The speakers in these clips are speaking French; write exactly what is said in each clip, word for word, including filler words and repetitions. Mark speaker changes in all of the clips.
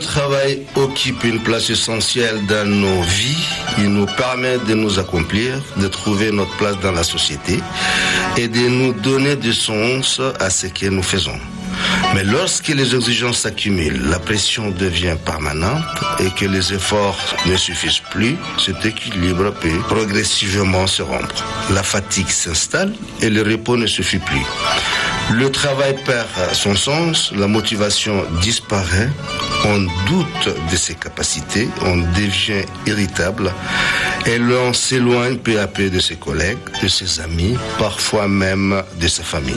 Speaker 1: travail occupe une place essentielle dans nos vies. Il nous permet de nous accomplir, de trouver notre place dans la société et de nous donner du sens à ce que nous faisons. Mais lorsque les exigences s'accumulent, la pression devient permanente et que les efforts ne suffisent plus, cet équilibre peut progressivement se rompre. La fatigue s'installe et le repos ne suffit plus. Le travail perd son sens, la motivation disparaît, on doute de ses capacités, on devient irritable et l'on s'éloigne peu à peu de ses collègues, de ses amis, parfois même de sa famille.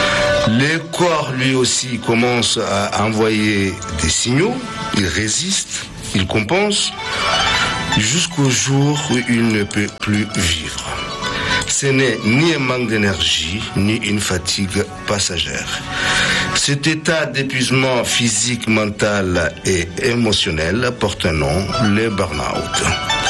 Speaker 1: Le corps, lui aussi, commence à envoyer des signaux, il résiste, il compense, jusqu'au jour où il ne peut plus vivre. Ce n'est ni un manque d'énergie, ni une fatigue passagère. Cet état d'épuisement physique, mental et émotionnel porte un nom, le burn-out.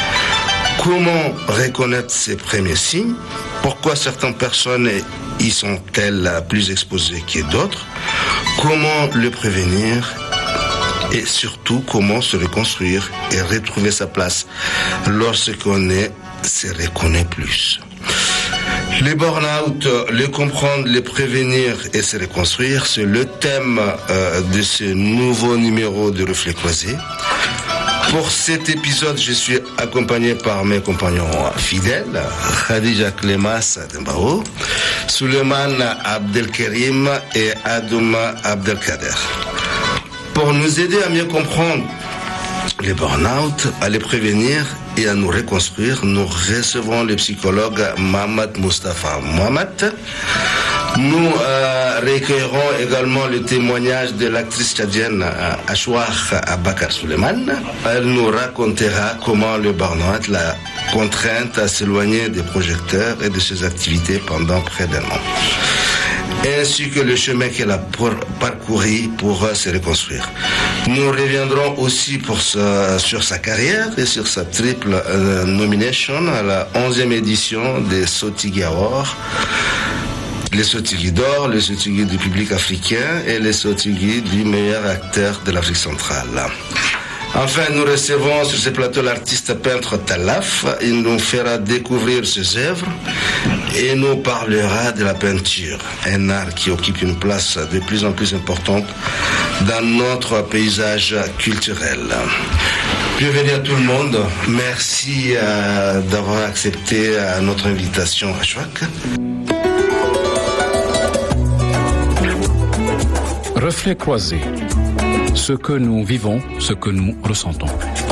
Speaker 1: Comment reconnaître ces premiers signes? Pourquoi certaines personnes y sont-elles plus exposées que d'autres? Comment le prévenir? Et surtout, comment se reconstruire et retrouver sa place lorsqu'on ne se reconnaît plus? Les burn-out, les comprendre, les prévenir et se reconstruire, c'est le thème euh, de ce nouveau numéro de Reflets Croisés. Pour cet épisode, je suis accompagné par mes compagnons fidèles, Khadija Clemas Dembao, Suleiman Abdelkerim et Adouma Abdelkader. Pour nous aider à mieux comprendre les burn-out, à les prévenir et à nous reconstruire, nous recevons le psychologue Mohamed Mustafa Mohamed. Nous euh, recueillerons également le témoignage de l'actrice tchadienne euh, Ashwaq Abakar Suleiman. Elle nous racontera comment le burn-out l'a contrainte à s'éloigner des projecteurs et de ses activités pendant près d'un an, ainsi que le chemin qu'elle a pour, parcouru pour euh, se reconstruire. Nous reviendrons aussi pour sa, sur sa carrière et sur sa triple euh, nomination à la onzième édition des Sotigui Awards. Les Sotigui d'or, les Sotigui du public africain et les Sotigui du meilleur acteur de l'Afrique centrale. Enfin, nous recevons sur ce plateau l'artiste peintre Talaf. Il nous fera découvrir ses œuvres et nous parlera de la peinture, un art qui occupe une place de plus en plus importante dans notre paysage culturel. Bienvenue à tout le monde. Merci euh, d'avoir accepté euh, notre invitation à Ashwaq.
Speaker 2: Reflets croisés, ce que nous vivons, ce que nous ressentons.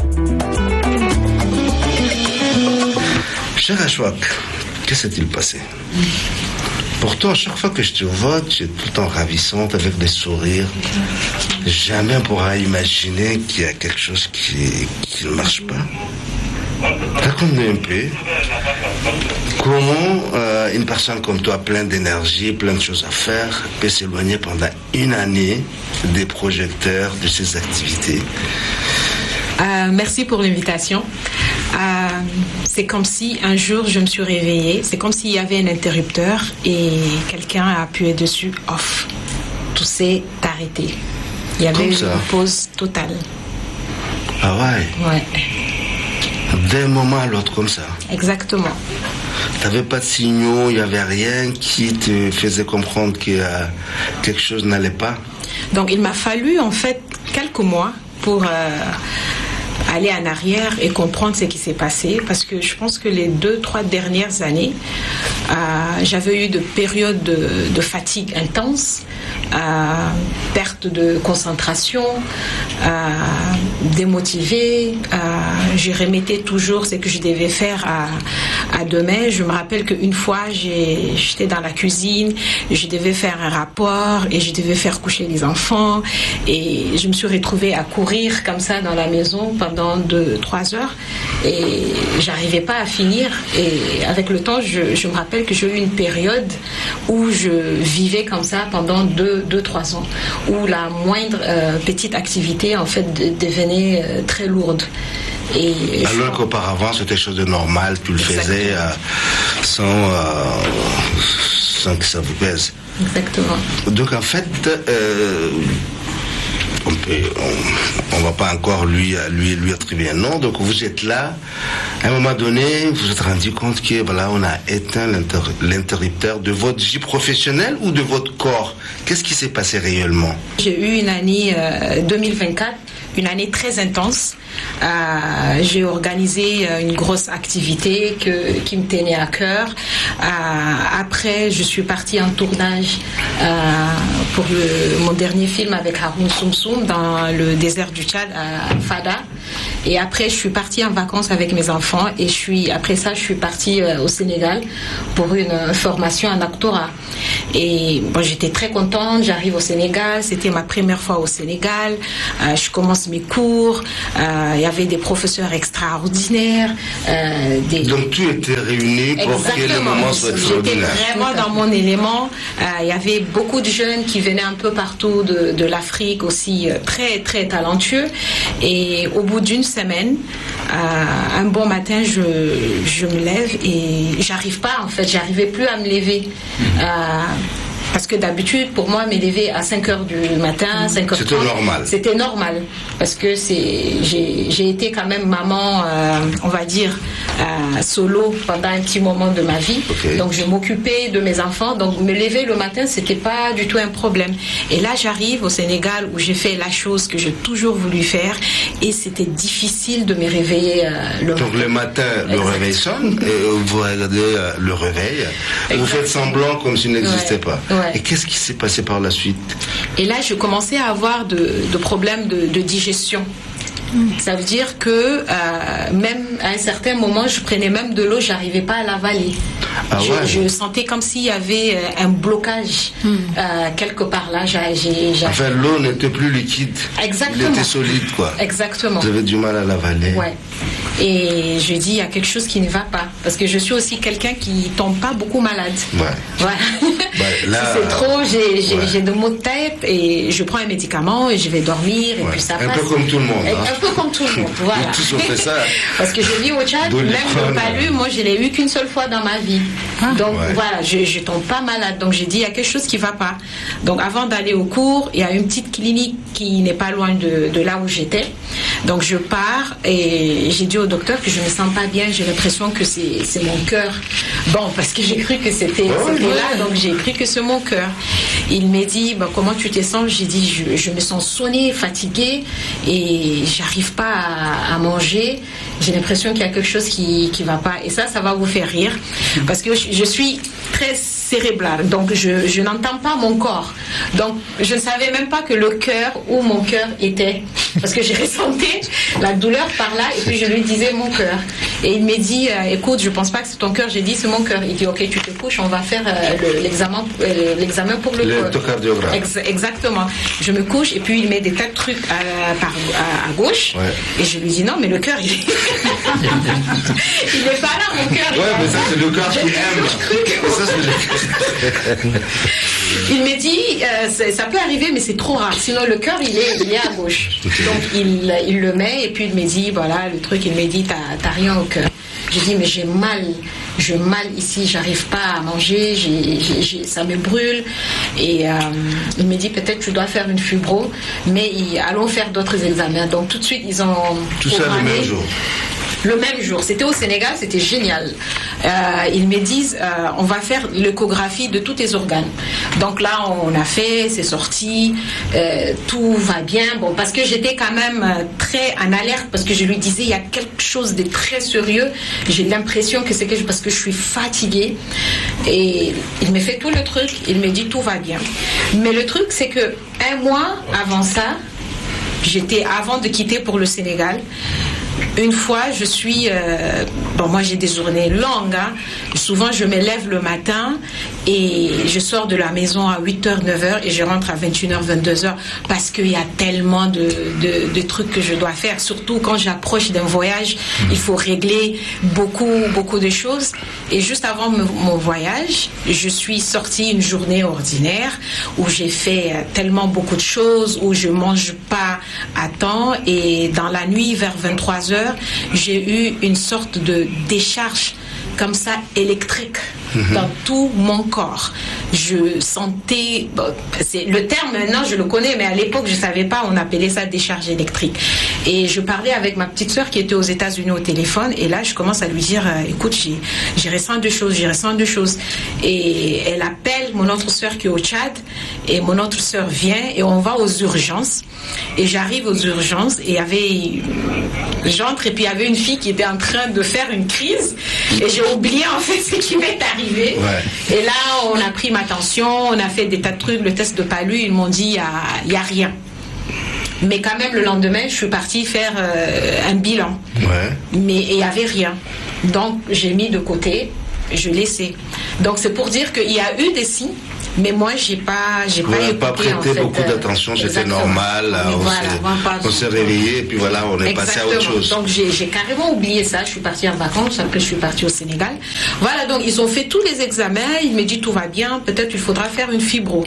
Speaker 1: Cher Ashwaq, que s'est-il passé? Pourtant, à chaque fois que je te vois, tu es tout le temps ravissante, avec des sourires. Jamais on pourra imaginer qu'il y a quelque chose qui, qui ne marche pas. Raconte-nous un peu comment euh, une personne comme toi, pleine d'énergie, plein de choses à faire, peut s'éloigner pendant une année des projecteurs, de ses activités.
Speaker 3: Euh, merci pour l'invitation. Euh, c'est comme si un jour je me suis réveillée, c'est comme s'il y avait un interrupteur et quelqu'un a appuyé dessus, off. Tout s'est arrêté. Il y avait une pause totale.
Speaker 1: Ah ouais?
Speaker 3: Ouais.
Speaker 1: D'un moment à l'autre comme ça?
Speaker 3: Exactement.
Speaker 1: Tu n'avais pas de signaux, il n'y avait rien qui te faisait comprendre que euh, quelque chose n'allait pas?
Speaker 3: Donc il m'a fallu en fait quelques mois pour euh, aller en arrière et comprendre ce qui s'est passé, parce que je pense que les deux, trois dernières années, euh, j'avais eu de périodes de, de fatigue intense, euh, perte de concentration, euh, démotivée. Euh, je remettais toujours ce que je devais faire à, à demain. Je me rappelle qu'une fois, j'ai, j'étais dans la cuisine, je devais faire un rapport et je devais faire coucher les enfants, et je me suis retrouvée à courir comme ça dans la maison pendant deux, trois heures et j'arrivais pas à finir. Et avec le temps, je, je me rappelle que j'ai eu une période où je vivais comme ça pendant deux, deux trois ans, où la moindre euh, petite activité en fait de, devenait euh, très lourde. Et
Speaker 1: alors je... qu'auparavant c'était chose de normal, tu le Exactement. faisais euh, sans, euh, sans que ça vous pèse.
Speaker 3: Exactement.
Speaker 1: Donc en fait, euh, on, peut, on, on va pas encore lui, lui, lui attribuer un nom. Donc vous êtes là, à un moment donné, vous vous êtes rendu compte que voilà, on a éteint l'inter- l'interrupteur de votre vie professionnelle ou de votre corps. Qu'est-ce qui s'est passé réellement?
Speaker 3: J'ai eu une année euh, deux mille vingt-quatre, une année très intense. Euh, j'ai organisé une grosse activité que, qui me tenait à cœur. Euh, après, je suis partie en tournage euh, pour le, mon dernier film avec Haroun Soumsoum dans le désert du Tchad à Fada. Et après, je suis partie en vacances avec mes enfants. Et je suis, après ça, je suis partie euh, au Sénégal pour une formation en actorat. Et bon, j'étais très contente. J'arrive au Sénégal. C'était ma première fois au Sénégal. Euh, je commence mes cours. Euh, il y avait des professeurs extraordinaires. Euh, des...
Speaker 1: Donc tout était réuni pour
Speaker 3: Exactement.
Speaker 1: que le moment soit extraordinaire.
Speaker 3: J'étais vraiment dans mon élément. Euh, il y avait beaucoup de jeunes qui venaient un peu partout de, de l'Afrique aussi, euh, très très talentueux. Et au bout d'une semaine, euh, un bon matin, je, je me lève et j'arrive pas en fait, j'arrivais plus à me lever. Euh, Parce que d'habitude, pour moi, me lever à cinq heures du matin, cinq heures trente,
Speaker 1: c'était normal.
Speaker 3: C'était normal. Parce que c'est, j'ai, j'ai été quand même maman, euh, on va dire, euh, solo pendant un petit moment de ma vie.
Speaker 1: Okay.
Speaker 3: Donc, je m'occupais de mes enfants. Donc, me lever le matin, c'était pas du tout un problème. Et là, j'arrive au Sénégal où j'ai fait la chose que j'ai toujours voulu faire. Et c'était difficile de me réveiller euh, le
Speaker 1: Donc,
Speaker 3: matin.
Speaker 1: le matin, le
Speaker 3: Exactement.
Speaker 1: réveil sonne, et vous regardez euh, le réveil, et vous faites semblant comme s'il n'existait
Speaker 3: Ouais.
Speaker 1: pas.
Speaker 3: Ouais.
Speaker 1: Et qu'est-ce qui s'est passé par la suite?
Speaker 3: Et là, je commençais à avoir de, de problèmes de, de digestion. Ça veut dire que euh, même à un certain moment, je prenais même de l'eau, j'arrivais pas à l'avaler.
Speaker 1: Ah
Speaker 3: je,
Speaker 1: ouais.
Speaker 3: je sentais comme s'il y avait euh, un blocage mm. euh, quelque part là. J'ai, j'ai, j'ai...
Speaker 1: Enfin, l'eau n'était plus liquide.
Speaker 3: Exactement.
Speaker 1: Il était solide, quoi.
Speaker 3: Exactement.
Speaker 1: Vous avez du mal à l'avaler.
Speaker 3: Ouais. Et je dis, il y a quelque chose qui ne va pas. Parce que je suis aussi quelqu'un qui tombe pas beaucoup malade.
Speaker 1: Ouais.
Speaker 3: Voilà.
Speaker 1: Bah, là,
Speaker 3: si c'est trop, j'ai, j'ai,
Speaker 1: ouais.
Speaker 3: j'ai de maux de tête et je prends un médicament et je vais dormir et
Speaker 1: Ouais.
Speaker 3: puis ça
Speaker 1: un
Speaker 3: passe.
Speaker 1: peu comme tout le monde.
Speaker 3: Un,
Speaker 1: Hein.
Speaker 3: un peu comme tout le monde, voilà.
Speaker 1: Nous tous on fait ça.
Speaker 3: Parce que je vis au Tchad, même le palu, moi je l'ai eu qu'une seule fois dans ma vie. Ah, donc ouais. voilà, je, je tombe pas malade. Donc j'ai dit, il y a quelque chose qui va pas. Donc avant d'aller au cours, il y a une petite clinique qui n'est pas loin de, de là où j'étais. Donc je pars et j'ai dit au docteur que je me sens pas bien, j'ai l'impression que c'est, c'est mon cœur. Bon, parce que j'ai cru que c'était,
Speaker 1: oh,
Speaker 3: c'était
Speaker 1: ouais.
Speaker 3: là, donc j'ai cru que c'est mon cœur. Il m'a dit, bah, comment tu te sens? J'ai dit, je, je me sens sonnée, fatiguée et j'arrive pas à, à manger. J'ai l'impression qu'il y a quelque chose qui qui va pas. Et ça, ça va vous faire rire parce que je, je suis très cérébrale, donc je, je n'entends pas mon corps. Donc je ne savais même pas que le cœur où mon cœur était, parce que j'ai ressenti la douleur par là et puis je lui disais mon cœur. Et il m'a dit, euh, écoute, je pense pas que c'est ton cœur. J'ai dit c'est mon cœur. Il dit ok, tu te couches, on va faire euh, le, l'examen, euh, l'examen pour le cœur.
Speaker 1: L'électrocardiogramme.
Speaker 3: Ex- exactement. Je me couche et puis il met des tas de trucs à, par, à, à gauche.
Speaker 1: Ouais.
Speaker 3: Et je lui dis non, mais le cœur, il est... il n'est pas là, mon cœur.
Speaker 1: Ouais, mais ça c'est le cœur qui aime. Ça, c'est le...
Speaker 3: Il m'a dit, euh, ça peut arriver, mais c'est trop rare. Sinon, le cœur, il est, il est à gauche. Donc, il, il le met et puis il me dit, voilà, le truc, il me dit, t'as, t'as rien au cœur. Je dis, mais j'ai mal, j'ai mal ici, j'arrive pas à manger, j'ai, j'ai, j'ai, ça me brûle. Et euh, il me dit, peut-être tu dois faire une fibro, mais il, allons faire d'autres examens. Donc, tout de suite, ils ont
Speaker 1: tout ça le même jour.
Speaker 3: Le même jour, c'était au Sénégal, c'était génial. Euh, ils me disent, euh, on va faire l'échographie de tous tes organes. Donc là, on a fait, c'est sorti, euh, tout va bien. Bon, parce que j'étais quand même très en alerte, parce que je lui disais, il y a quelque chose de très sérieux. J'ai l'impression que c'est que parce que je suis fatiguée. Et il me fait tout le truc, il me dit, tout va bien. Mais le truc, c'est que un mois avant ça, j'étais avant de quitter pour le Sénégal. Une fois, je suis... Euh, bon, moi, j'ai des journées longues. Hein. Souvent, je me lève le matin et je sors de la maison à huit heures, neuf heures et je rentre à vingt et une heures, vingt-deux heures parce qu'il y a tellement de, de, de trucs que je dois faire. Surtout quand j'approche d'un voyage, mmh. il faut régler beaucoup, beaucoup de choses. Et juste avant me, mon voyage, je suis sortie une journée ordinaire où j'ai fait tellement beaucoup de choses, où je mange pas à temps. Et dans la nuit, vers vingt-trois heures, j'ai eu une sorte de décharge comme ça électrique mmh. dans tout mon corps. Je sentais, bon, c'est, le terme maintenant je le connais, mais à l'époque je ne savais pas, on appelait ça décharge électrique. Et je parlais avec ma petite soeur qui était aux États-Unis au téléphone, et là je commence à lui dire, euh, écoute, j'ai, j'ai ressent deux choses, j'ai ressent deux choses. Et elle appelle mon autre soeur qui est au Tchad, et mon autre soeur vient, et on va aux urgences. Et j'arrive aux urgences, et il y avait, j'entre, et puis il y avait une fille qui était en train de faire une crise, et j'ai oublié en fait ce qui m'est arrivé. Ouais. Et là, on a pris ma tension, on a fait des tas de trucs, le test de palu, ils m'ont dit, il n'y a, y a rien. Mais quand même, le lendemain, je suis partie faire euh, un bilan. Ouais. Mais il n'y avait rien. Donc, j'ai mis de côté, je laissais. Donc, c'est pour dire qu'il y a eu des signes, mais moi, j'ai pas, j'ai pas écouté,
Speaker 1: pas prêté en fait, beaucoup euh, d'attention, c'était exactement. Normal. On,
Speaker 3: voilà,
Speaker 1: s'est, on s'est réveillé, et puis voilà, on est exactement. Passé à autre chose.
Speaker 3: Donc, j'ai, j'ai carrément oublié ça. Je suis partie en vacances, après, je suis partie au Sénégal. Voilà, donc, ils ont fait tous les examens. Ils me disent, tout va bien, peut-être il faudra faire une fibro.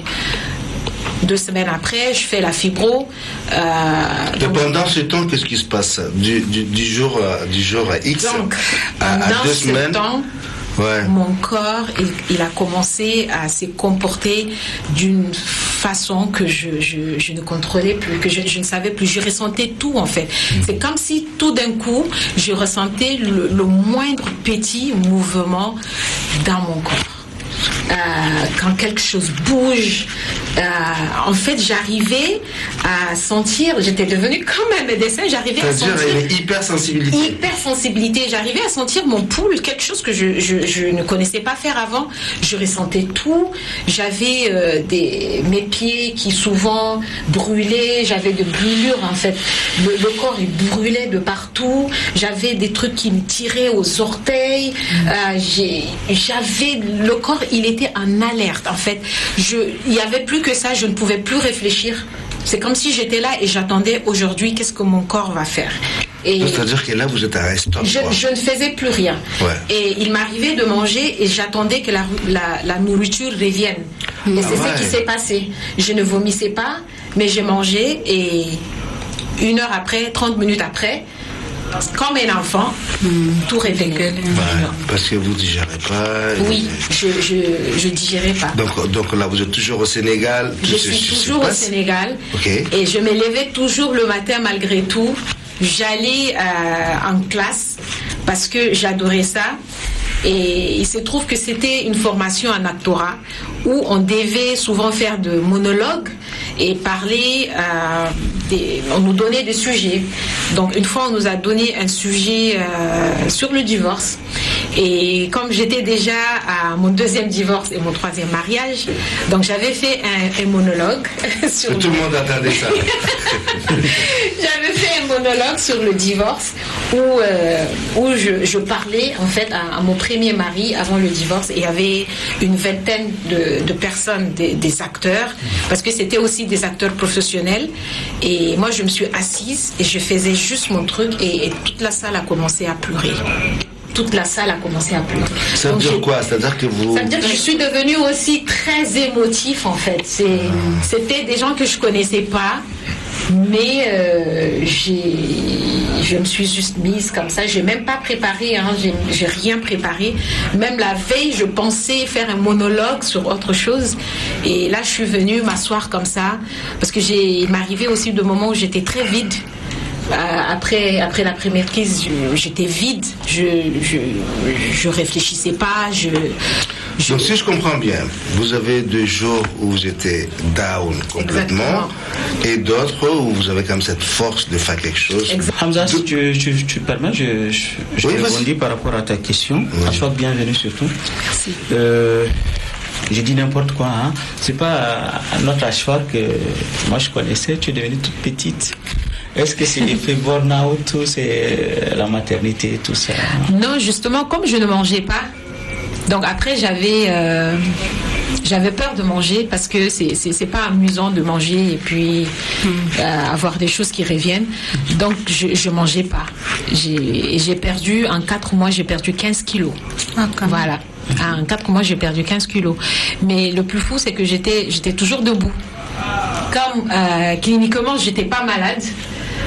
Speaker 3: Deux semaines après, je fais la fibro. Euh,
Speaker 1: et pendant ce temps, qu'est-ce qui se passe du, du, du, jour, du jour X
Speaker 3: donc,
Speaker 1: à, à deux
Speaker 3: ce
Speaker 1: semaines
Speaker 3: temps, ouais. Mon corps, il, il a commencé à se comporter d'une façon que je, je, je ne contrôlais plus, que je, je ne savais plus. Je ressentais tout, en fait. Mmh. C'est comme si, tout d'un coup, je ressentais le, le moindre petit mouvement dans mon corps. Euh, quand quelque chose bouge, euh, en fait, j'arrivais à sentir, j'étais devenue comme un médecin, j'arrivais à sentir
Speaker 1: une hypersensibilité.
Speaker 3: Hypersensibilité, j'arrivais à sentir mon pouls, quelque chose que je, je, je ne connaissais pas faire avant. Je ressentais tout. J'avais euh, des, mes pieds qui souvent brûlaient, j'avais des brûlures en fait. Le, le corps il brûlait de partout. J'avais des trucs qui me tiraient aux orteils. Euh, j'ai, j'avais le corps. Il était en alerte en fait. Je, il n'y avait plus que ça, je ne pouvais plus réfléchir. C'est comme si j'étais là et j'attendais aujourd'hui qu'est-ce que mon corps va faire. Et
Speaker 1: c'est-à-dire que là vous êtes à restaurant.
Speaker 3: Je, je ne faisais plus rien. Ouais. Et il m'arrivait de manger et j'attendais que la, la, la nourriture revienne. Et ah c'est ouais. ce qui s'est passé. Je ne vomissais pas, mais j'ai mangé et une heure après, trente minutes après, comme un enfant, mmh. tout réveillé.
Speaker 1: Ouais, parce que vous ne digérez pas.
Speaker 3: Oui, je je, je digérais pas.
Speaker 1: Donc, donc là, vous êtes toujours au Sénégal.
Speaker 3: Je suis toujours au Sénégal.
Speaker 1: Okay.
Speaker 3: Et je me levais toujours le matin malgré tout. J'allais euh, en classe parce que j'adorais ça. Et il se trouve que c'était une formation en actorat où on devait souvent faire de monologues et parler, euh, des, on nous donnait des sujets. Donc une fois on nous a donné un sujet euh, sur le divorce. Et comme j'étais déjà à mon deuxième divorce et mon troisième mariage, donc j'avais fait un, un monologue sur
Speaker 1: tout le monde attendait ça.
Speaker 3: J'avais fait un monologue sur le divorce où, euh, où je, je parlais en fait à, à mon premier mari avant le divorce, et il y avait une vingtaine de, de personnes, des, des acteurs, parce que c'était aussi des acteurs professionnels. Et moi je me suis assise et je faisais juste mon truc, et, et toute la salle a commencé à pleurer. Toute la salle a commencé à pleurer.
Speaker 1: Ça veut Donc, dire quoi? C'est-à-dire que vous...
Speaker 3: Ça veut dire que je suis devenue aussi très émotif en fait. C'est, mmh. C'était des gens que je connaissais pas, mais euh, j'ai, je me suis juste mise comme ça. J'ai même pas préparé, hein, j'ai, j'ai rien préparé. Même la veille, je pensais faire un monologue sur autre chose. Et là, je suis venue m'asseoir comme ça parce que j'ai, il m'arrivait aussi de moments où j'étais très vide. Après, après la première crise, je, j'étais vide, je, je, je réfléchissais pas. Je, je...
Speaker 1: Donc, si je comprends bien, vous avez deux jours où vous étiez down complètement. Exactement. Et d'autres où vous avez comme cette force de faire quelque chose.
Speaker 4: Hamza, si tu, tu, tu permets, je, je, je oui, rebondis par rapport à ta question. Oui. Ashfaq, bienvenue surtout.
Speaker 3: Merci.
Speaker 4: Euh, Je dis n'importe quoi, hein. C'est pas notre Ashfaq que moi je connaissais, tu es devenue toute petite. Est-ce que c'est l'effet burn-out ou c'est la maternité, tout ça?
Speaker 3: Non, justement, comme je ne mangeais pas, donc après j'avais euh, j'avais peur de manger parce que c'est, c'est, c'est pas amusant de manger et puis euh, avoir des choses qui reviennent. Donc je, je mangeais pas. J'ai, j'ai perdu, en quatre mois, j'ai perdu quinze kilos.
Speaker 5: Ah,
Speaker 3: voilà. En quatre mois, j'ai perdu quinze kilos. Mais le plus fou, c'est que j'étais, j'étais toujours debout. Comme euh, cliniquement, j'étais pas malade.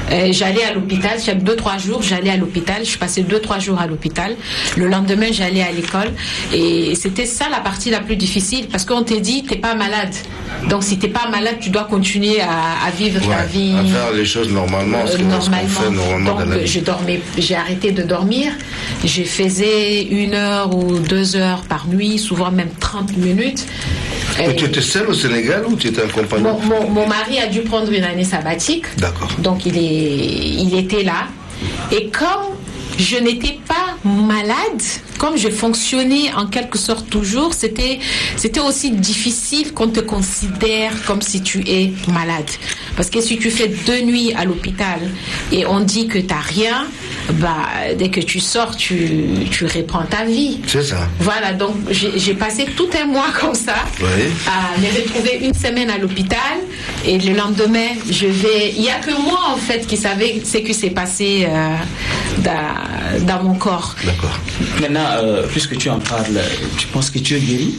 Speaker 3: Euh, j'allais à l'hôpital, chaque deux trois jours, j'allais à l'hôpital. Je passais deux trois jours à l'hôpital. Le lendemain, j'allais à l'école. Et c'était ça la partie la plus difficile, parce qu'on t'a dit, t'es pas malade. Donc si t'es pas malade, tu dois continuer à, à vivre
Speaker 1: ouais,
Speaker 3: ta vie.
Speaker 1: À faire les choses normalement.
Speaker 3: Euh,
Speaker 1: ce
Speaker 3: normalement.
Speaker 1: fait normalement
Speaker 3: Donc
Speaker 1: dans la vie.
Speaker 3: je dormais, j'ai arrêté de dormir. Je faisais une heure ou deux heures par nuit, souvent même trente minutes.
Speaker 1: Et, et tu étais seule au Sénégal ou tu étais en compagnie?
Speaker 3: Mon, mon, mon mari a dû prendre une année sabbatique.
Speaker 1: D'accord.
Speaker 3: Donc il, est, il était là. Et comme je n'étais pas malade, comme je fonctionnais en quelque sorte toujours, c'était, c'était aussi difficile qu'on te considère comme si tu es malade. Parce que si tu fais deux nuits à l'hôpital et on dit que tu n'as rien, bah, dès que tu sors, tu, tu reprends ta vie.
Speaker 1: C'est ça.
Speaker 3: Voilà, donc j'ai, j'ai passé tout un mois comme ça,
Speaker 1: oui.
Speaker 3: à me retrouver une semaine à l'hôpital, et le lendemain, je vais... Il n'y a que moi, en fait, qui savais ce qui s'est passé euh, dans, dans mon corps.
Speaker 1: D'accord.
Speaker 4: Maintenant, euh, puisque tu en parles, tu penses que tu es guérie?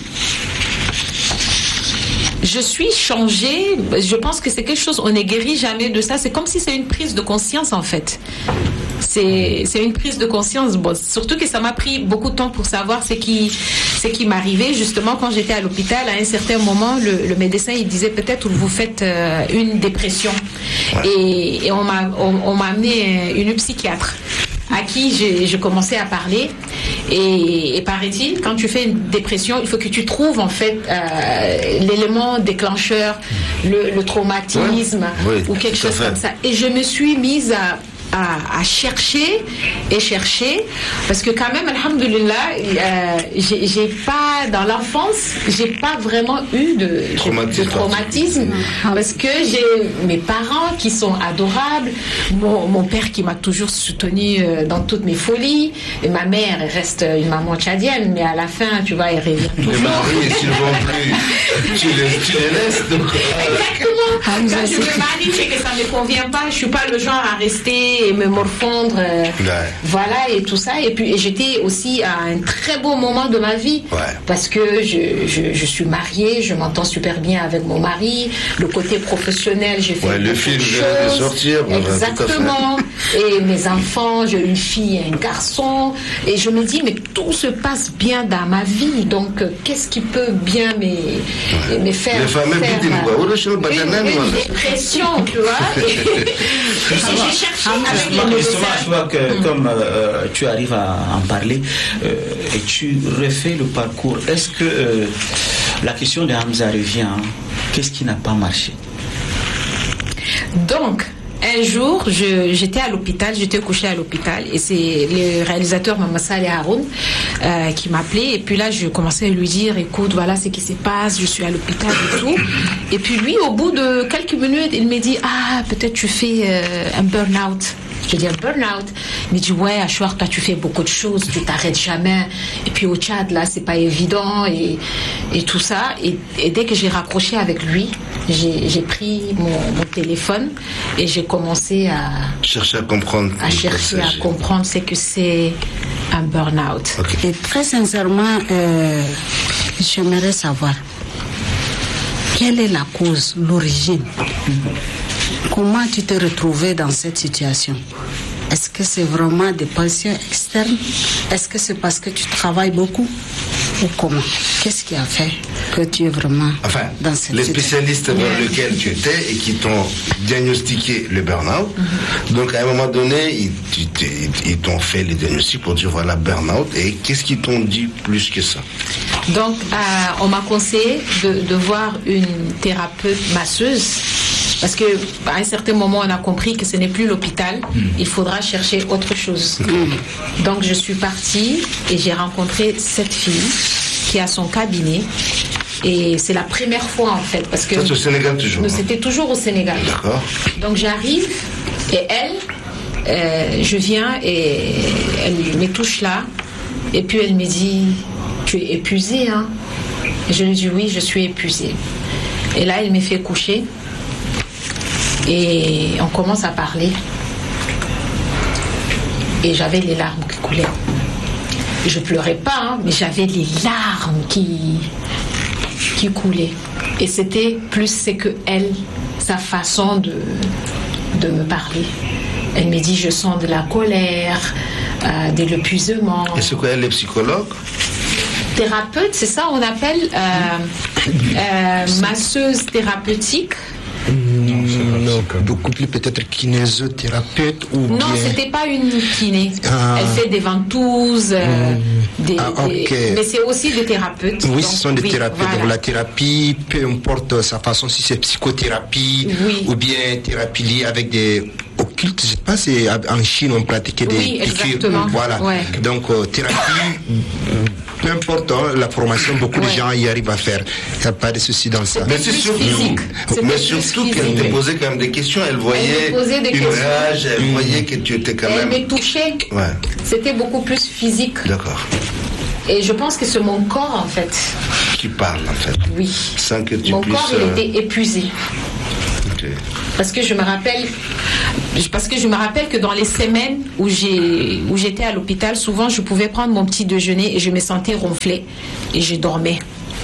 Speaker 3: Je suis changée. Je pense que c'est quelque chose, on n'est guéri jamais de ça. C'est comme si c'est une prise de conscience, en fait. C'est, c'est une prise de conscience. Bon, surtout que ça m'a pris beaucoup de temps pour savoir ce qui, ce qui m'arrivait. Justement, quand j'étais à l'hôpital, à un certain moment, le, le médecin, il disait peut-être vous faites euh, une dépression. Ouais. Et, et on m'a, on, on m'a amené une psychiatre à qui j'ai, j'ai commencé à parler. Et, et paraît-il, quand tu fais une dépression, il faut que tu trouves en fait euh, l'élément déclencheur, le, le traumatisme,
Speaker 1: oui,
Speaker 3: ou quelque chose comme ça. Et je me suis mise à À, à chercher et chercher, parce que quand même, alhamdoulilah, euh, j'ai, j'ai pas, dans l'enfance, j'ai pas vraiment eu de traumatisme, de traumatisme parce que j'ai mes parents qui sont adorables, mon, mon père qui m'a toujours soutenu dans toutes mes folies, et ma mère elle reste une maman tchadienne, mais à la fin, tu vois, elle revient toujours.
Speaker 1: Les maris, s'ils vont plus, tu les, tu les laisses. Donc...
Speaker 3: Exactement. Quand je me marie, c'est que ça ne me convient pas, je suis pas le genre à rester et me morfondre, euh, ouais. Voilà, et tout ça. Et puis et j'étais aussi à un très beau moment de ma vie,
Speaker 1: ouais.
Speaker 3: Parce que je, je, je suis mariée, je m'entends super bien avec mon mari. Le côté professionnel, j'ai fait
Speaker 1: ouais,
Speaker 3: beaucoup
Speaker 1: le film
Speaker 3: de
Speaker 1: vient de
Speaker 3: choses.
Speaker 1: sortir.
Speaker 3: Exactement. Et mes enfants, j'ai une fille et un garçon. Et je me dis, mais tout se passe bien dans ma vie. Donc, euh, qu'est-ce qui peut bien me, ouais. me faire,
Speaker 1: Les femmes
Speaker 3: faire
Speaker 1: une,
Speaker 3: une, une dépression, tu vois. Et, et j'ai cherché avec les
Speaker 4: Justement, je vois que mmh. comme euh, tu arrives à en parler euh, et tu refais le parcours, est-ce que euh, la question de Hamza revient, hein? Qu'est-ce qui n'a pas marché?
Speaker 3: Donc, un jour, je, j'étais à l'hôpital, j'étais couchée à l'hôpital, et c'est le réalisateur Maman Saleh Haroun euh, qui m'appelait, et puis là je commençais à lui dire, écoute, voilà ce qui se passe, je suis à l'hôpital et tout, et puis lui, au bout de quelques minutes, il me dit, ah, peut-être tu fais euh, un burn-out. Je dis un burn-out. Il me dit, ouais, Achouar, toi tu fais beaucoup de choses, tu t'arrêtes jamais, et puis au Tchad, là, c'est pas évident, et, et tout ça, et, et dès que j'ai raccroché avec lui, j'ai, j'ai pris mon, mon téléphone, et j'ai commencé à
Speaker 1: chercher à comprendre,
Speaker 3: à chercher à comprendre ce que c'est un burn-out.
Speaker 5: Okay. Et très sincèrement, euh, j'aimerais savoir quelle est la cause, l'origine. Comment tu t'es retrouvé dans cette situation? Est-ce que c'est vraiment des pensées externes? Est-ce que c'est parce que tu travailles beaucoup? Ou comment? Qu'est-ce qui a fait que tu es vraiment
Speaker 1: enfin,
Speaker 5: dans cette
Speaker 1: les
Speaker 5: situation?
Speaker 1: spécialistes vers lesquels tu étais et qui t'ont diagnostiqué le burn-out. Mm-hmm. Donc à un moment donné, ils, ils, ils t'ont fait les diagnostics pour dire voilà burn-out. Et qu'est-ce qu'ils t'ont dit plus que ça?
Speaker 3: Donc euh, on m'a conseillé de, de voir une thérapeute masseuse. Parce qu'à un certain moment, on a compris que ce n'est plus l'hôpital. Mmh. Il faudra chercher autre chose. Mmh. Donc, je suis partie et j'ai rencontré cette fille qui a son cabinet. Et c'est la première fois, en fait. Parce que
Speaker 1: ça, c'est au Sénégal toujours.
Speaker 3: Nous, c'était toujours au Sénégal.
Speaker 1: D'accord.
Speaker 3: Donc, j'arrive et elle, euh, je viens et elle me touche là. Et puis, elle me dit, tu es épuisée, hein? Et je lui dis, oui, je suis épuisée. Et là, elle me fait coucher. Et on commence à parler. Et j'avais les larmes qui coulaient. Je pleurais pas, hein, mais j'avais les larmes qui, qui coulaient. Et c'était plus c'est que elle, sa façon de, de me parler. Elle me dit, je sens de la colère, euh, de l'épuisement.
Speaker 1: Et c'est quoi, elle est psychologue?
Speaker 3: Thérapeute, c'est ça, on appelle euh, euh, masseuse thérapeutique.
Speaker 6: Non, non, beaucoup plus peut-être kinésothérapeute ou
Speaker 3: non,
Speaker 6: bien...
Speaker 3: c'était pas une kiné.
Speaker 6: Ah.
Speaker 3: Elle fait des ventouses, euh,
Speaker 6: mmh.
Speaker 3: des,
Speaker 6: ah, okay.
Speaker 3: des, mais c'est aussi des thérapeutes.
Speaker 6: Oui,
Speaker 3: donc,
Speaker 6: ce sont des
Speaker 3: oui,
Speaker 6: thérapeutes.
Speaker 3: voilà.
Speaker 6: Donc la thérapie, peu importe sa façon, si c'est psychothérapie
Speaker 3: oui.
Speaker 6: ou bien thérapie liée avec des occultes, je ne sais pas, c'est en Chine on pratiquait des
Speaker 3: oui,
Speaker 6: piqûres.
Speaker 3: Exactement.
Speaker 6: Voilà.
Speaker 3: Ouais.
Speaker 6: Donc euh, thérapie, peu importe hein, la formation, beaucoup ouais. de gens y arrivent à faire. Il n'y a pas de souci dans ça.
Speaker 1: Mais c'est surtout, mais surtout qu'elle te posait quand même des questions. Elle voyait
Speaker 3: elle
Speaker 1: une rage, elle mmh. voyait que tu étais quand
Speaker 3: elle
Speaker 1: même...
Speaker 3: Elle me touchait.
Speaker 1: Ouais.
Speaker 3: C'était beaucoup plus physique.
Speaker 1: D'accord.
Speaker 3: Et je pense que c'est mon corps, en fait.
Speaker 1: Qui parle, en fait.
Speaker 3: Oui.
Speaker 1: Sans que tu
Speaker 3: mon
Speaker 1: puisses...
Speaker 3: corps, il était épuisé.
Speaker 1: Okay.
Speaker 3: Parce que je me rappelle... Parce que je me rappelle que dans les semaines où, j'ai, où j'étais à l'hôpital, souvent, je pouvais prendre mon petit déjeuner et je me sentais ronfler. Et je dormais.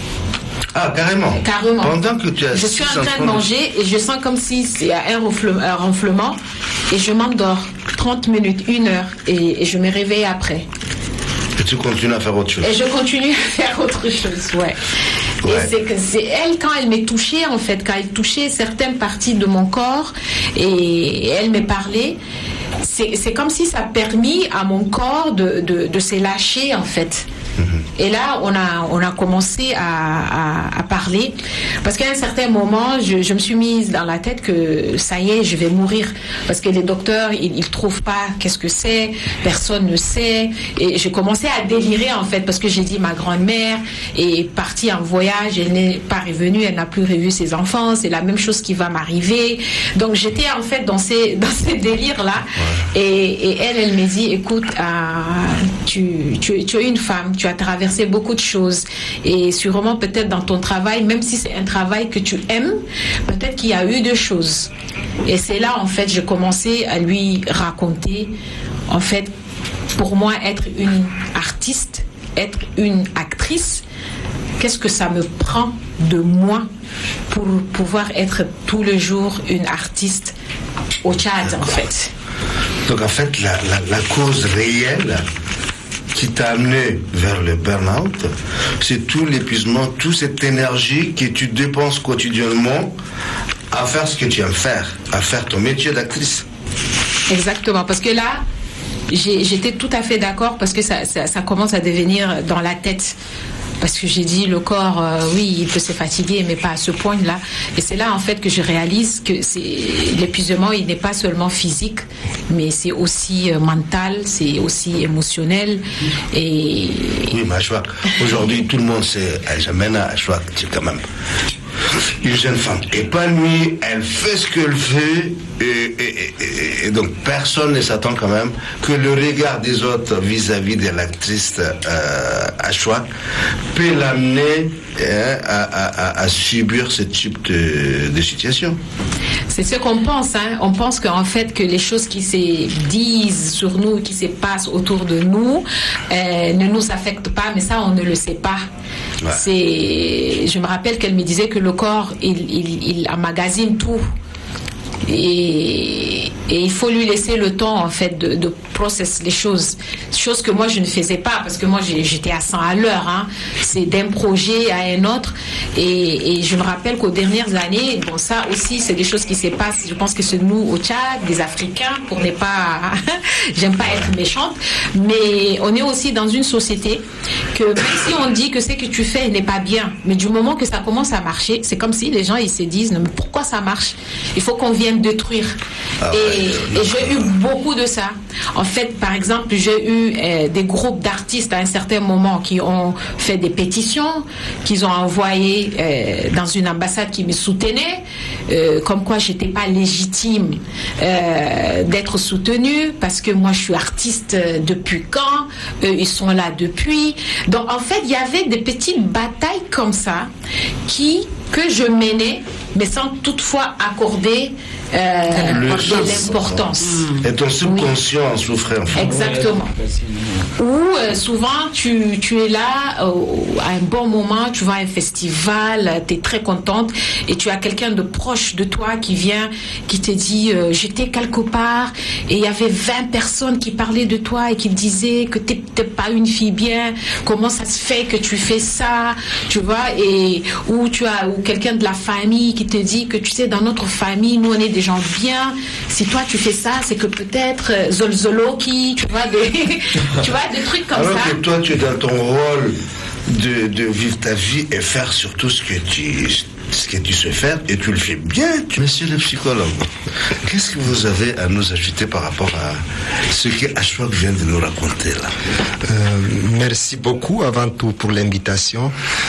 Speaker 1: Ah, carrément.
Speaker 3: Carrément.
Speaker 1: Pendant que tu as
Speaker 3: je suis en train de manger et je sens comme si c'est un ronflement, un ronflement et je m'endors trente minutes, une heure et, et je me réveille après.
Speaker 1: Et tu continues à faire autre chose.
Speaker 3: Et je continue à faire autre chose, ouais. Ouais. Et c'est que c'est elle, quand elle m'est touchée, en fait, quand elle touchait certaines parties de mon corps et elle me parlait, c'est, c'est comme si ça a permis à mon corps de, de, de se lâcher, en fait. Et là, on a, on a commencé à, à, à parler. Parce qu'à un certain moment, je, je me suis mise dans la tête que ça y est, je vais mourir. Parce que les docteurs, ils ne trouvent pas qu'est-ce que c'est. Personne ne sait. Et j'ai commencé à délirer, en fait, parce que j'ai dit ma grand-mère est partie en voyage, elle n'est pas revenue, elle n'a plus revu ses enfants. C'est la même chose qui va m'arriver. Donc, j'étais, en fait, dans ces, dans ces délires-là. Ouais. Et, et elle, elle me dit, écoute, euh, tu, tu, tu es une femme, tu as traversé beaucoup de choses et sûrement peut-être dans ton travail, même si c'est un travail que tu aimes, peut-être qu'il y a eu des choses. Et c'est là, en fait, j'ai commencé à lui raconter, en fait, pour moi, être une artiste, être une actrice, qu'est-ce que ça me prend de moi pour pouvoir être tous les jours une artiste au Tchad, en fait.
Speaker 1: Donc, en fait, la, la, la cause réelle qui t'a amené vers le burn-out, c'est tout l'épuisement, toute cette énergie que tu dépenses quotidiennement à faire ce que tu aimes faire, à faire ton métier d'actrice.
Speaker 3: Exactement, parce que là, j'ai, j'étais tout à fait d'accord, parce que ça, ça, ça commence à devenir dans la tête. Parce que j'ai dit, le corps, euh, oui, il peut se fatiguer, mais pas à ce point-là. Et c'est là, en fait, que je réalise que c'est, l'épuisement, il n'est pas seulement physique, mais c'est aussi euh, mental, c'est aussi émotionnel. Et...
Speaker 1: Oui, mais Ashwack, aujourd'hui, tout le monde sait, Jamena Ashwack, c'est quand même une jeune femme épanouie, elle fait ce qu'elle fait, et, et, et, et donc personne ne s'attend quand même que le regard des autres vis-à-vis de l'actrice euh, Ashwack peut l'amener hein, à, à, à subir ce type de, de situation.
Speaker 3: C'est ce qu'on pense, hein. On pense qu'en fait que les choses qui se disent sur nous, qui se passent autour de nous, euh, ne nous affectent pas, mais ça on ne le sait pas. Ouais. C'est, je me rappelle qu'elle me disait que le corps, il, il, il emmagasine tout. Et, et il faut lui laisser le temps en fait de, de process les choses, chose que moi je ne faisais pas parce que moi j'étais à cent à l'heure, hein. C'est d'un projet à un autre et, et je me rappelle qu'aux dernières années, bon ça aussi c'est des choses qui se passent, je pense que c'est nous au Tchad, des Africains, pour ne pas j'aime pas être méchante, mais on est aussi dans une société que même si on dit que ce que tu fais n'est pas bien, mais du moment que ça commence à marcher, c'est comme si les gens ils se disent non, mais pourquoi ça marche, il faut qu'on vienne détruire. Ah, et, ouais, et j'ai eu beaucoup de ça. En fait, par exemple, j'ai eu euh, des groupes d'artistes à un certain moment qui ont fait des pétitions, qu'ils ont envoyées euh, dans une ambassade qui me soutenait, euh, comme quoi j'étais pas légitime euh, d'être soutenue parce que moi je suis artiste depuis quand, eux ils sont là depuis. Donc en fait, il y avait des petites batailles comme ça qui que je menais, mais sans toutefois accorder euh, l'importance.
Speaker 1: Et ton subconscient oui. en souffrait en fait.
Speaker 3: Exactement. Ou euh, souvent tu, tu es là euh, à un bon moment, tu vas à un festival, tu es très contente et tu as quelqu'un de proche de toi qui vient, qui te dit euh, j'étais quelque part et il y avait vingt personnes qui parlaient de toi et qui disaient que tu n'es pas une fille bien, comment ça se fait que tu fais ça, tu vois, et ou tu as ou quelqu'un de la famille qui te dit que tu sais, dans notre famille, nous on est des gens bien, si toi tu fais ça, c'est que peut-être euh, Zolzoloki, tu vois, des, tu vois, des trucs comme
Speaker 1: Alors
Speaker 3: ça.
Speaker 1: Alors que toi tu es dans ton rôle de, de vivre ta vie et faire surtout ce que tu ce que tu sais faire et tu le fais bien. Monsieur le psychologue, qu'est-ce que vous avez à nous ajouter par rapport à ce que Ashwack vient de nous raconter là?
Speaker 6: euh, Merci beaucoup avant tout pour l'invitation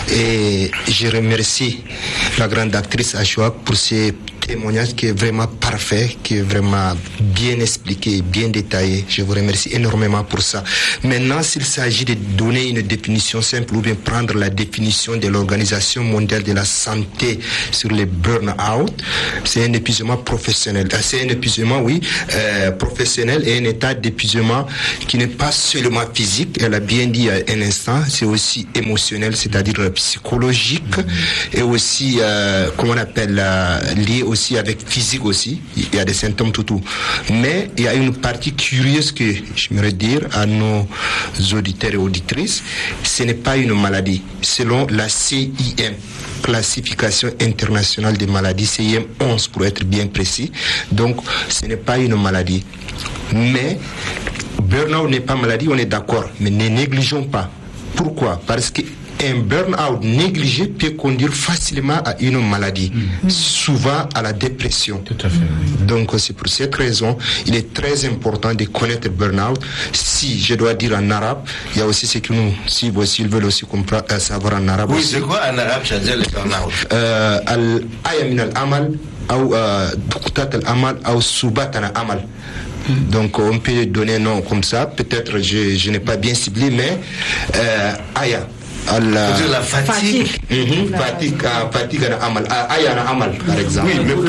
Speaker 6: et je remercie la grande actrice Ashwack pour ses témoignage qui est vraiment parfait, qui est vraiment bien expliqué, bien détaillé. Je vous remercie énormément pour ça. Maintenant, s'il s'agit de donner une définition simple ou bien prendre la définition de l'Organisation mondiale de la santé sur les burn-out, c'est un épuisement professionnel. C'est un épuisement, oui, euh, professionnel et un état d'épuisement qui n'est pas seulement physique, elle a bien dit à un instant, c'est aussi émotionnel, c'est-à-dire psychologique et aussi, euh, comment on appelle, euh, lié aussi avec physique aussi, il y a des symptômes tout tout. Mais il y a une partie curieuse que j'aimerais dire à nos auditeurs et auditrices, ce n'est pas une maladie. Selon la C I M, classification internationale des maladies, C I M onze pour être bien précis, donc ce n'est pas une maladie. Mais burn-out n'est pas maladie, on est d'accord, mais ne négligeons pas. Pourquoi? Parce que un burn-out négligé peut conduire facilement à une maladie, mmh. souvent à la dépression.
Speaker 2: Tout à fait. Oui.
Speaker 6: Donc c'est pour cette raison, il est très important de connaître le burn-out. Si je dois dire en arabe, il y a aussi ce que nous, si vous s'ils veulent aussi comprendre, euh, savoir en arabe.
Speaker 1: Oui,
Speaker 6: aussi.
Speaker 1: c'est quoi en arabe, c'est-à-dire le burn-out?
Speaker 6: euh, Al-aya min al-amal, ou dukutat al-amal, ou subat al-amal. Donc on peut donner un nom comme ça, peut-être je, je n'ai pas bien ciblé, mais euh, aya.
Speaker 1: La, la fatigue,
Speaker 6: mm-hmm. la fatigue, uh, fatigue à amal, aya na amal par exemple.
Speaker 1: Oui, mais pour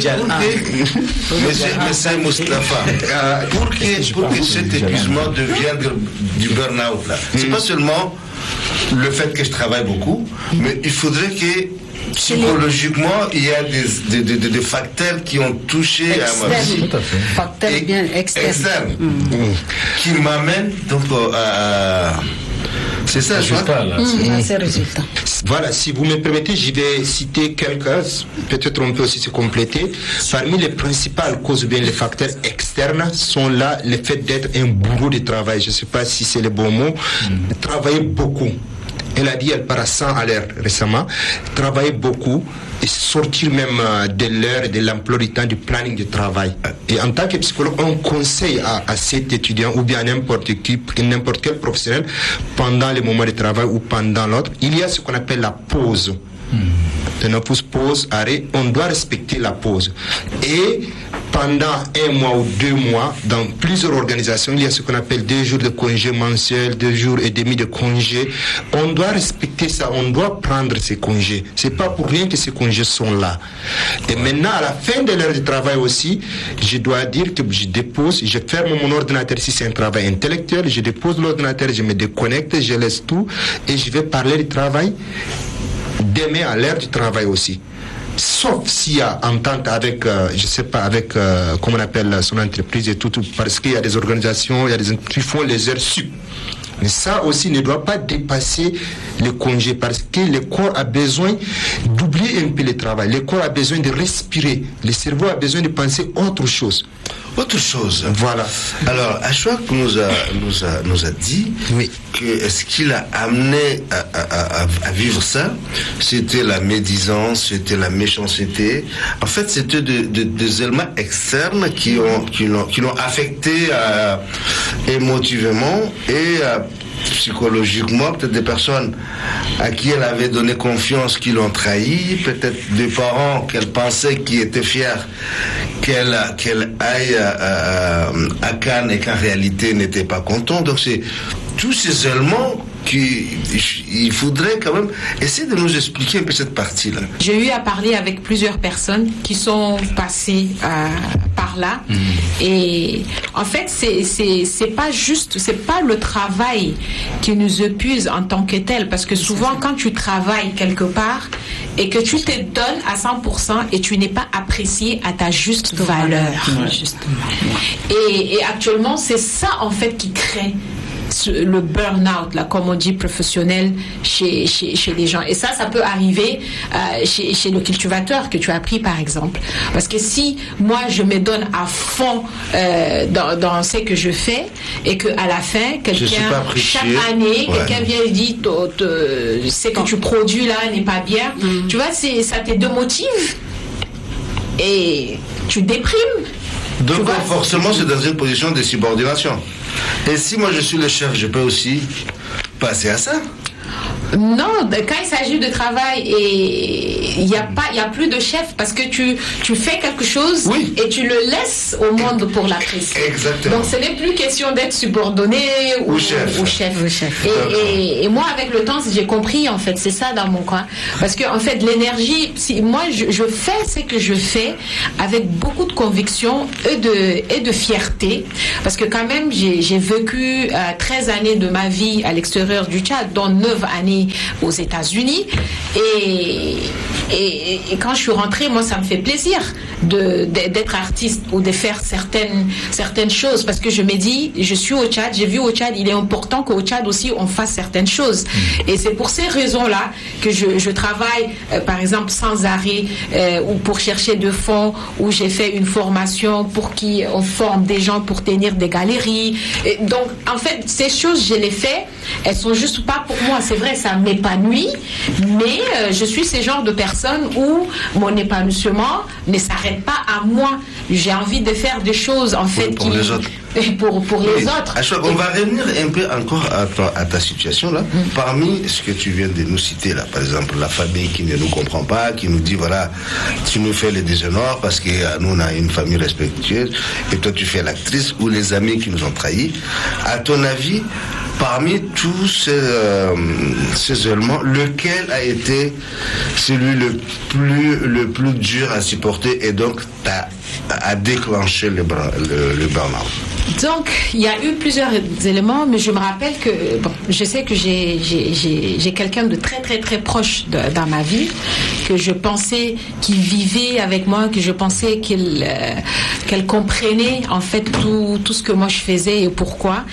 Speaker 1: que, monsieur Moustapha, pour que, pour que cet épuisement devienne du burn-out là, c'est pas seulement le fait que je travaille beaucoup, mais il faudrait que psychologiquement, il y a des, des, des, des facteurs qui ont touché
Speaker 5: externe.
Speaker 1: à ma vie.
Speaker 5: Facteurs bien externes.
Speaker 1: Externe, mmh. qui m'amènent donc à... C'est ça, je
Speaker 2: vois. Là,
Speaker 5: mmh, c'est résultat.
Speaker 6: Voilà, si vous me permettez, je vais citer quelques, peut-être on peut aussi se compléter. Parmi les principales causes, bien les facteurs externes, sont là le fait d'être un bourreau de travail. Je ne sais pas si c'est le bon mot. Mmh. Travailler beaucoup. Elle a dit, elle part à cent à l'heure récemment, travailler beaucoup et sortir même de l'heure et de l'emploi du temps du planning de travail. Et en tant que psychologue, on conseille à, à cet étudiant ou bien à n'importe qui, n'importe quel professionnel, pendant les moments de travail ou pendant l'autre, il y a ce qu'on appelle la pause. De nos pause, arrêt, on doit respecter la pause. Et pendant un mois ou deux mois, dans plusieurs organisations, il y a ce qu'on appelle deux jours de congé mensuel, deux jours et demi de congé. On doit respecter ça, on doit prendre ces congés. C'est pas pour rien que ces congés sont là. Et maintenant, à la fin de l'heure de travail aussi, je dois dire que je dépose, je ferme mon ordinateur si c'est un travail intellectuel, je dépose l'ordinateur, je me déconnecte, je laisse tout et je vais parler du travail demain à l'heure du travail aussi. Sauf s'il y a entente avec, euh, je sais pas, avec, euh, comment on appelle son entreprise et tout, tout parce qu'il y a des organisations, il y a des qui font les heures sup. Mais ça aussi ne doit pas dépasser le congé parce que le corps a besoin d'oublier un peu le travail. Le corps a besoin de respirer. Le cerveau a besoin de penser autre chose.
Speaker 1: Autre chose.
Speaker 6: Voilà.
Speaker 1: Alors, Ashwack nous a, nous a, nous a dit
Speaker 6: oui.
Speaker 1: que ce qui l'a amené à, à, à, à vivre ça, c'était la médisance, c'était la méchanceté. En fait, c'était de, de, des éléments externes qui ont, qui l'ont, qui l'ont affecté euh, émotivement et euh, psychologiquement, peut-être des personnes à qui elle avait donné confiance qui l'ont trahi, peut-être des parents qu'elle pensait qui étaient fiers qu'elle qu'elle aille à, à, à Cannes et qu'en réalité n'était pas content. Donc c'est tous ces éléments qu'il faudrait quand même essayer de nous expliquer un peu cette partie-là.
Speaker 3: J'ai eu à parler avec plusieurs personnes qui sont passées euh, par là. Mmh. Et en fait, c'est, c'est, c'est pas juste, c'est pas le travail qui nous épuise en tant que tel. Parce que souvent, quand tu travailles quelque part et que tu te donnes à cent pour cent et tu n'es pas apprécié à ta juste valeur.
Speaker 5: Ouais, justement.
Speaker 3: Et, et actuellement, c'est ça en fait qui crée le burn-out, là, comme on dit professionnel chez, chez, chez les gens. Et ça, ça peut arriver euh, chez, chez le cultivateur que tu as pris, par exemple. Parce que si moi, je me donne à fond euh, dans, dans ce que je fais et qu'à la fin, quelqu'un, chaque année, ouais. quelqu'un vient et dit ce que tu produis là n'est pas bien, mm. tu vois, c'est, ça te démotive et tu déprimes.
Speaker 1: Donc vois, forcément, c'est dans une position de subordination. Et si moi je suis le chef, je peux aussi passer à ça?
Speaker 3: Non, quand il s'agit de travail, et il n'y a pas, il y a plus de chef parce que tu, tu fais quelque chose oui. et tu le laisses au monde pour l'apprécier.
Speaker 1: Exactement.
Speaker 3: Donc ce n'est plus question d'être subordonné ou,
Speaker 1: ou chef.
Speaker 3: Ou chef. Ou chef. Et, et, et moi avec le temps, j'ai compris en fait, c'est ça dans mon coin. Parce que en fait l'énergie, si moi je, je fais ce que je fais avec beaucoup de conviction et de, et de fierté, parce que quand même j'ai, j'ai vécu euh, treize années de ma vie à l'extérieur du Tchad, dont neuf années aux États-Unis, et, et, et quand je suis rentrée, moi ça me fait plaisir de, de, d'être artiste ou de faire certaines, certaines choses, parce que je me dis, je suis au Tchad, j'ai vu au Tchad, il est important qu'au Tchad aussi on fasse certaines choses, et c'est pour ces raisons-là que je, je travaille euh, par exemple sans arrêt euh, ou pour chercher de fonds, où j'ai fait une formation pour qu'on forme des gens pour tenir des galeries, et donc en fait ces choses je les fais, elles sont juste pas pour moi, c'est vrai, ça m'épanouit, mais euh, je suis ce genre de personne où mon épanouissement ne s'arrête pas à moi. J'ai envie de faire des choses en fait
Speaker 1: pour, pour
Speaker 3: qui,
Speaker 1: les autres.
Speaker 3: Pour, pour les autres.
Speaker 1: Achouak, on va revenir un peu encore à ta, à ta situation là. Mm. Parmi ce que tu viens de nous citer là, par exemple la famille qui ne nous comprend pas, qui nous dit voilà, tu nous fais les déshonneurs parce que euh, nous on a une famille respectueuse et toi tu fais l'actrice, ou les amis qui nous ont trahis. À ton avis, parmi tous ces, euh, ces éléments, lequel a été celui le plus, le plus dur à supporter et donc t'as, a déclenché le, le, le burn-out?
Speaker 3: Donc, il y a eu plusieurs éléments, mais je me rappelle que, bon, je sais que j'ai, j'ai, j'ai, j'ai quelqu'un de très, très, très proche de, dans ma vie, que je pensais qu'il vivait avec moi, que je pensais qu'il, euh, qu'elle comprenait, en fait, tout, tout ce que moi je faisais et pourquoi.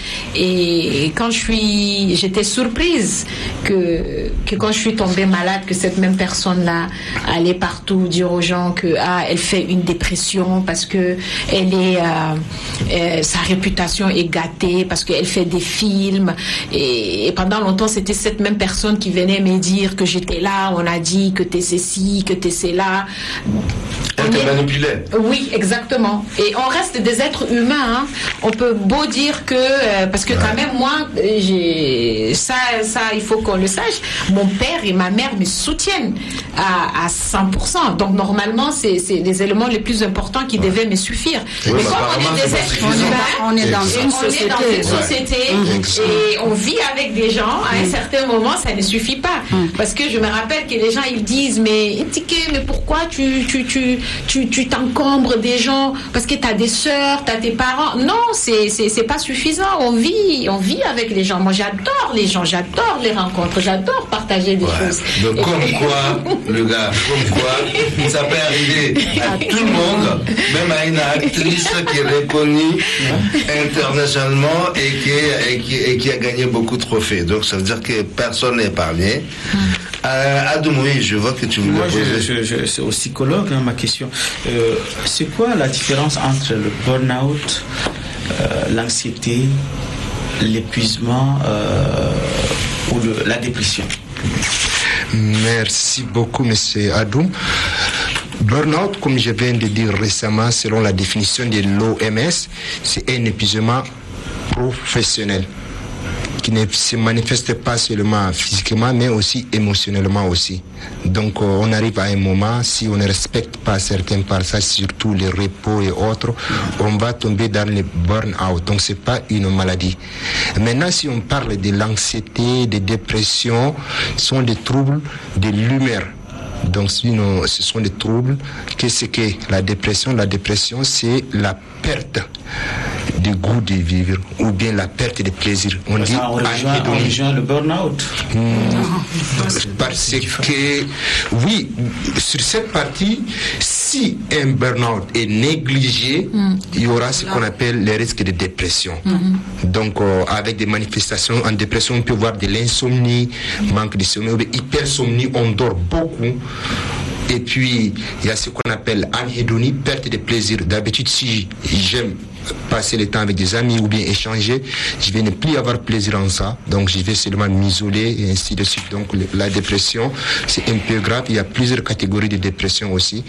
Speaker 3: Et quand je suis, j'étais surprise que, que quand je suis tombée malade, que cette même personne-là allait partout dire aux gens que, ah, elle fait une dépression parce que elle est, euh, euh, sa réputation est gâtée parce qu'elle fait des films, et, et pendant longtemps c'était cette même personne qui venait me dire que j'étais là, on a dit que t'es ceci, que t'es cela.
Speaker 1: Elle te manipulait.
Speaker 3: Oui, exactement. Et on reste des êtres humains, hein. On peut beau dire que euh, parce que ouais. quand même moi j'ai ça, ça il faut qu'on le sache, mon père et ma mère me soutiennent à, à cent pour cent, donc normalement c'est, c'est les éléments les plus importants qui ouais. devaient me suffire.
Speaker 1: Oui,
Speaker 3: mais
Speaker 1: bah,
Speaker 3: comme on est des êtres humains,
Speaker 5: on est dans une société,
Speaker 3: on est dans une société ouais. et on vit avec des gens. À un mmh. certain moment, ça ne suffit pas. Mmh. Parce que je me rappelle que les gens ils disent mais Tiké, mais pourquoi tu tu tu tu tu t'encombres des gens parce que t'as des sœurs, t'as tes parents. Non, c'est c'est c'est pas suffisant. On vit on vit avec les gens. Moi, j'adore les gens, j'adore les rencontres, j'adore partager des ouais. choses.
Speaker 1: Donc et comme puis... quoi, le gars, comme quoi, ça peut arriver à tout le monde, même à une actrice qui est reconnue internationalement et qui, est, et, qui, et qui a gagné beaucoup de trophées. Donc ça veut dire que personne n'est épargné. Hum. Euh, Adomoui, je vois que tu voulais
Speaker 4: Moi,
Speaker 1: poser.
Speaker 4: Je, je, je, c'est au psychologue hein, ma question. Euh, c'est quoi la différence entre le burn-out, euh, l'anxiété, l'épuisement euh, ou le, la dépression?
Speaker 6: Merci beaucoup, monsieur Adoum. Burnout, comme je viens de dire récemment, selon la définition de l'O M S, c'est un épuisement professionnel qui ne se manifeste pas seulement physiquement, mais aussi émotionnellement aussi. Donc, euh, on arrive à un moment, si on ne respecte pas certains passages, surtout les repos et autres, on va tomber dans le burn-out. Donc, c'est pas une maladie. Maintenant, si on parle de l'anxiété, des dépressions, ce sont des troubles de l'humeur. Donc, sinon, ce sont des troubles. Qu'est-ce que la dépression? La dépression, c'est la perte du goût de vivre ou bien la perte de plaisir. On dit
Speaker 4: on rejoint, on rejoint le burn-out.
Speaker 6: Mmh, parce que, oui, sur cette partie, si un burn-out est négligé, mmh. il y aura ce qu'on appelle les risques de dépression. Mmh. Donc, euh, avec des manifestations en dépression, on peut voir de l'insomnie, manque de sommeil, ou hypersomnie, on dort beaucoup. Et puis, il y a ce qu'on appelle anhédonie, perte de plaisir. D'habitude, si j'aime passer le temps avec des amis ou bien échanger, je vais ne plus avoir plaisir en ça. Donc, je vais seulement m'isoler et ainsi de suite. Donc, la dépression, c'est un peu grave. Il y a plusieurs catégories de dépression aussi.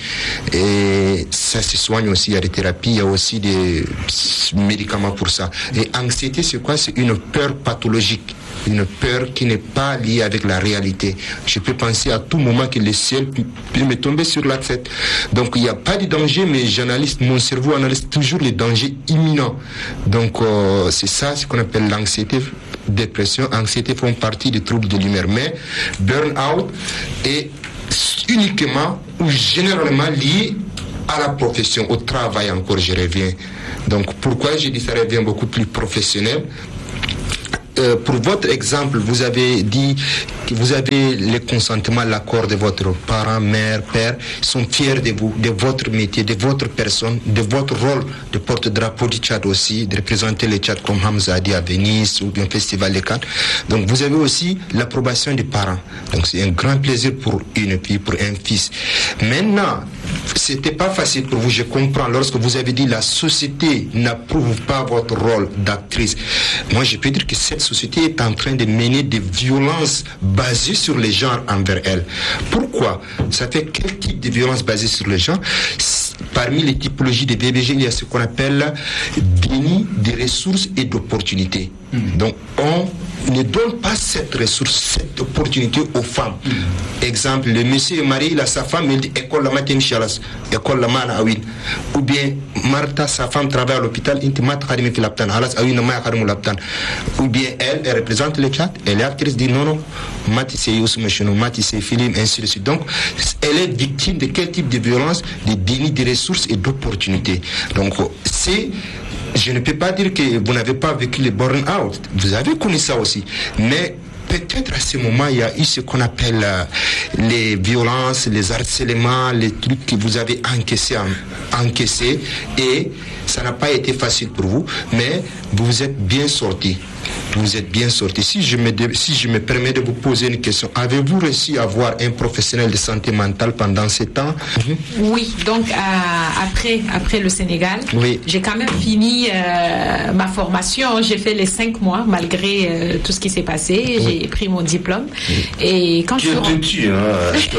Speaker 6: Et ça se soigne aussi. Il y a des thérapies, il y a aussi des médicaments pour ça. Et anxiété, c'est quoi? C'est une peur pathologique. Une peur qui n'est pas liée avec la réalité. Je peux penser à tout moment que le ciel peut me tomber sur la tête. Donc il n'y a pas de danger, mais j'analyse, mon cerveau analyse toujours les dangers imminents. Donc euh, c'est ça ce qu'on appelle l'anxiété, dépression. Anxiété font partie des troubles de l'humeur. Mais burn-out est uniquement ou généralement lié à la profession, au travail encore, je reviens. Donc pourquoi je dis ça revient beaucoup plus professionnel? Euh, pour votre exemple, vous avez dit que vous avez le consentement, l'accord de votre parent, mère, père, ils sont fiers de vous, de votre métier, de votre personne, de votre rôle de porte-drapeau du Tchad aussi, de représenter le Tchad comme Hamza a dit à Venise ou bien Festival de Cannes. Donc vous avez aussi l'approbation des parents. Donc c'est un grand plaisir pour une fille, pour un fils. Maintenant, c'était pas facile pour vous, je comprends, lorsque vous avez dit la société n'approuve pas votre rôle d'actrice. Moi, je peux dire que cette société est en train de mener des violences basées sur les genres envers elle. Pourquoi? Ça fait quel type de violence basée sur les genres? Parmi les typologies des V B G, il y a ce qu'on appelle déni des ressources et d'opportunités. Mmh. Donc, on ne donne pas cette ressource, cette opportunité aux femmes. Mmh. Exemple, le monsieur est marié, il a sa femme, il dit école la matin chalas, école la mana awin. Ou bien Martha, sa femme travaille à l'hôpital, il dit mat khadim fi laptan, halas awin na ma khadim laptan. Ou bien elle, elle représente le Tchad, elle est actrice, dit non non, mati c'est Youssou Mechounou, mati c'est film, ainsi de suite. Donc, elle est victime de quel type de violence? De déni des ressources et d'opportunités. Donc, c'est je ne peux pas dire que vous n'avez pas vécu le burn-out. Vous avez connu ça aussi. Mais peut-être à ce moment, il y a eu ce qu'on appelle euh, les violences, les harcèlements, les trucs que vous avez encaissés, en, encaissés et ça n'a pas été facile pour vous, mais vous vous êtes bien sortis. Vous êtes bien sortis. Si je me, si je me permets de vous poser une question, avez-vous réussi à avoir un professionnel de santé mentale pendant ces temps?
Speaker 3: Oui, donc euh, après, après le Sénégal,
Speaker 6: oui.
Speaker 3: J'ai quand même fini euh, ma formation. J'ai fait les cinq mois malgré euh, tout ce qui s'est passé. Oui. J'ai pris mon diplôme. Oui. Et quand
Speaker 1: tu
Speaker 3: je suis...
Speaker 1: Tu hein,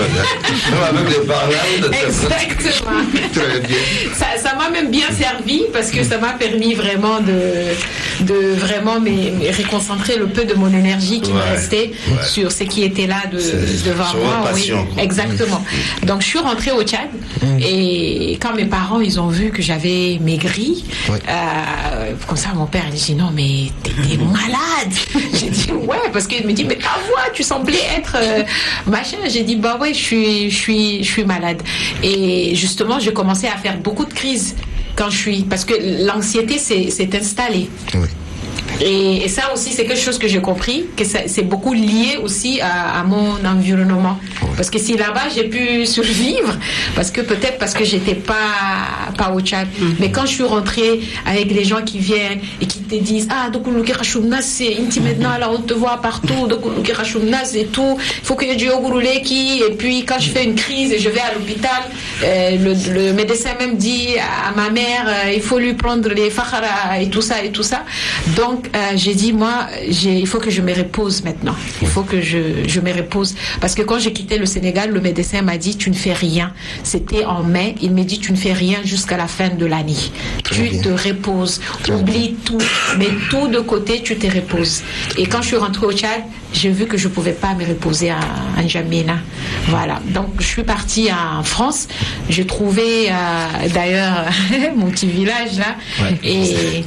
Speaker 1: avec les parents.
Speaker 3: Exactement.
Speaker 6: Très bien.
Speaker 3: Ça, ça m'a même bien servi parce que ça m'a permis vraiment de, de vraiment mes, mes réconcentrer le peu de mon énergie qui ouais. me restait ouais. sur ce qui était là de, devant moi.
Speaker 1: Passion,
Speaker 3: oui, exactement. Donc je suis rentrée au Tchad mmh. et quand mes parents ils ont vu que j'avais maigri, ouais. euh, comme ça mon père il dit non mais t'es malade. J'ai dit ouais parce qu'il me dit mais ta voix tu semblais être euh, machin. J'ai dit bah ouais je suis je suis je suis malade et justement j'ai commencé à faire beaucoup de crises quand je suis parce que l'anxiété s'est, s'est installée. Oui. Et, et ça aussi, c'est quelque chose que j'ai compris, que ça, c'est beaucoup lié aussi à, à mon environnement. Parce que si là-bas, j'ai pu survivre, parce que peut-être parce que j'étais pas, pas au Tchad. Mm-hmm. Mais quand je suis rentrée avec les gens qui viennent et qui te disent « Ah, donc c'est intime maintenant, là, on te voit partout, donc et tout, il faut que je dise qui et puis quand je fais une crise et je vais à l'hôpital, euh, le, le médecin même dit à ma mère, euh, il faut lui prendre les fakhara et tout ça et tout ça. » Donc, euh, j'ai dit, moi, j'ai, il faut que je me repose maintenant. Il faut que je, je me repose. Parce que quand j'ai quitté le Sénégal, le médecin m'a dit, tu ne fais rien. C'était en mai. Il m'a dit, tu ne fais rien jusqu'à la fin de l'année. Tu bien. te reposes. Très Oublie bien. tout. Mets tout de côté, tu te reposes. Et quand je suis rentrée au Tchad, j'ai vu que je ne pouvais pas me reposer à N'Djamena. Voilà. Donc, je suis partie en France. J'ai trouvé, euh, d'ailleurs, mon petit village là. Ouais. Et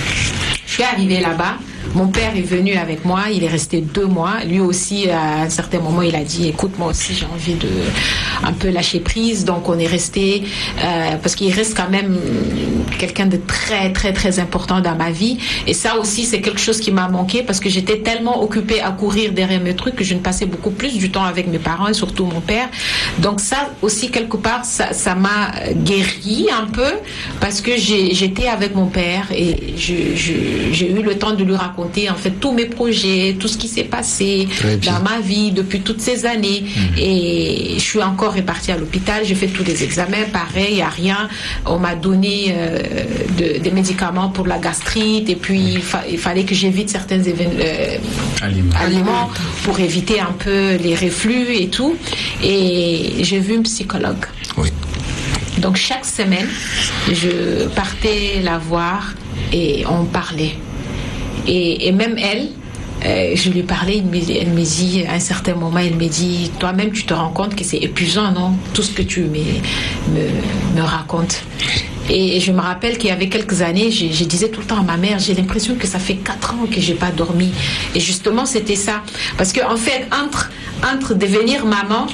Speaker 3: je suis arrivée là-bas. Mon père est venu avec moi, il est resté deux mois. Lui aussi, à un certain moment, il a dit, écoute, moi aussi, j'ai envie de un peu lâcher prise. Donc, on est resté, euh, parce qu'il reste quand même quelqu'un de très, très, très important dans ma vie. Et ça aussi, c'est quelque chose qui m'a manqué parce que j'étais tellement occupée à courir derrière mes trucs que je ne passais beaucoup plus du temps avec mes parents et surtout mon père. Donc, ça aussi, quelque part, ça, ça m'a guéri un peu parce que j'ai, j'étais avec mon père et je, je, j'ai eu le temps de lui raconter en fait tous mes projets, tout ce qui s'est passé dans ma vie depuis toutes ces années. Mmh. Et je suis encore repartie à l'hôpital, j'ai fait tous les examens, pareil, il n'y a rien. On m'a donné euh, de, des médicaments pour la gastrite et puis il, fa- il fallait que j'évite certains évén- euh, aliments. aliments pour éviter un peu les reflux et tout. Et j'ai vu une psychologue. Oui. Donc chaque semaine, je partais la voir et on parlait. Et, et même elle, euh, je lui parlais, elle me, elle me dit, à un certain moment, elle me dit, toi-même, tu te rends compte que c'est épuisant, non? Tout ce que tu me, me, me racontes. Et, et je me rappelle qu'il y avait quelques années, je, je disais tout le temps à ma mère, j'ai l'impression que ça fait quatre ans que j'ai pas dormi. Et justement, c'était ça. Parce que, en fait, entre, entre devenir maman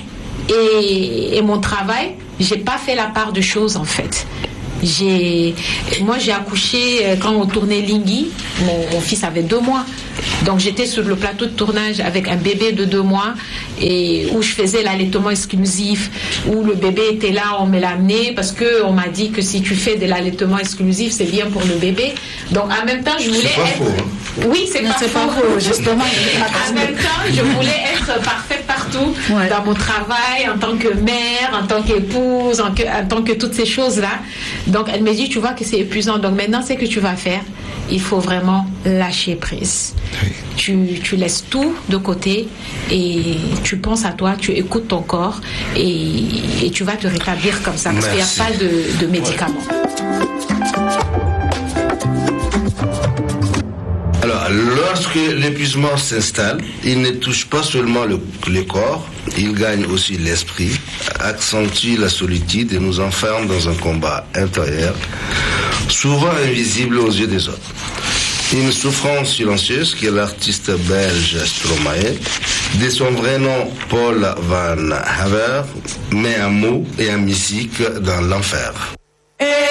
Speaker 3: et, et mon travail, j'ai pas fait la part de choses, en fait. J'ai, moi j'ai accouché quand on tournait Lingui, mon, mon fils avait deux mois, donc j'étais sur le plateau de tournage avec un bébé de deux mois et où je faisais l'allaitement exclusif, où le bébé était là, on me l'a amené parce que on m'a dit que si tu fais de l'allaitement exclusif c'est bien pour le bébé. Donc en même temps je voulais
Speaker 1: c'est pas
Speaker 3: être,
Speaker 1: faux, hein.
Speaker 3: oui c'est
Speaker 5: non,
Speaker 3: pas,
Speaker 5: c'est
Speaker 3: faux.
Speaker 5: pas faux justement.
Speaker 3: En même temps je voulais être parfaite partout, ouais. Dans mon travail, en tant que mère, en tant qu'épouse, en, que, en tant que toutes ces choses là. Donc elle me dit, tu vois que c'est épuisant. Donc maintenant, c'est que tu vas faire. Il faut vraiment lâcher prise. Oui. Tu, tu laisses tout de côté et tu penses à toi, tu écoutes ton corps et, et tu vas te rétablir comme ça parce Merci. qu'il n'y a pas de, de médicaments.
Speaker 1: Alors, lorsque l'épuisement s'installe, il ne touche pas seulement le, le corps, il gagne aussi l'esprit, accentue la solitude et nous enferme dans un combat intérieur, souvent invisible aux yeux des autres. Une souffrance silencieuse que l'artiste belge Stromae, de son vrai nom Paul Van Haver, met un mot et un musique dans l'enfer.